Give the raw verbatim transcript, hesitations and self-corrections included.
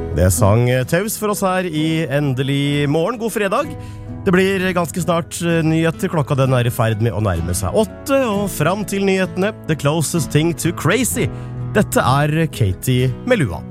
Det sang Taus for oss her i Endelig morgen. God fredag. Det blir ganske snart nyheter. Klokka den er i ferd med å nærme seg åtte, og fram til nyhetene The Closest Thing to Crazy. Dette er Katie med lua.